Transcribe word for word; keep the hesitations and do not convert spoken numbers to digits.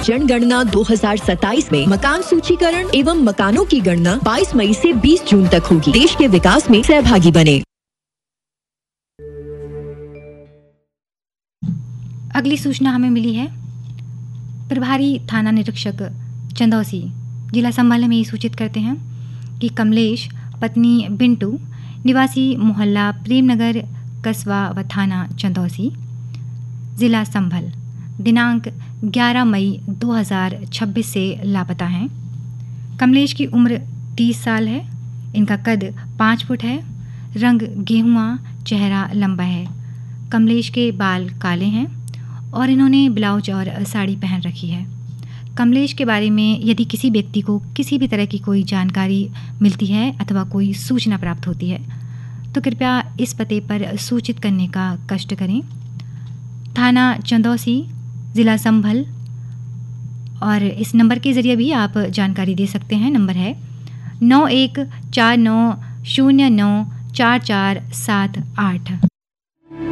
जनगणना दो हज़ार सत्ताईस में मकान सूचीकरण एवं मकानों की गणना बाईस मई से बीस जून तक होगी। देश के विकास में सहभागी बने। अगली सूचना हमें मिली है। प्रभारी थाना निरीक्षक चंदौसी जिला संभाल में ये सूचित करते हैं कि कमलेश पत्नी बिंटू निवासी मोहल्ला प्रेमनगर कस्बा व थाना चंदौसी जिला संभल दिनांक ग्यारह मई दो हज़ार छब्बीस से लापता हैं। कमलेश की उम्र तीस साल है। इनका कद पाँच फुट है। रंग गेहुआ, चेहरा लंबा है। कमलेश के बाल काले हैं और इन्होंने ब्लाउज और साड़ी पहन रखी है। कमलेश के बारे में यदि किसी व्यक्ति को किसी भी तरह की कोई जानकारी मिलती है अथवा कोई सूचना प्राप्त होती है तो कृपया इस पते पर सूचित करने का कष्ट करें। थाना चंदौसी ज़िला संभल, और इस नंबर के ज़रिए भी आप जानकारी दे सकते हैं। नंबर है नौ एक चार नौ शून्य नौ चार चार सात आठ।